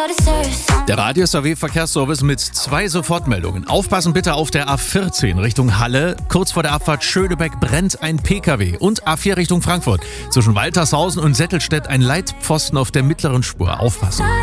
Der Radio-SAW-Verkehrsservice mit 2 Sofortmeldungen. Aufpassen bitte auf der A14 Richtung Halle. Kurz vor der Abfahrt Schönebeck brennt ein PKW. Und A4 Richtung Frankfurt. Zwischen Waltershausen und Settelstedt ein Leitpfosten auf der mittleren Spur. Aufpassen.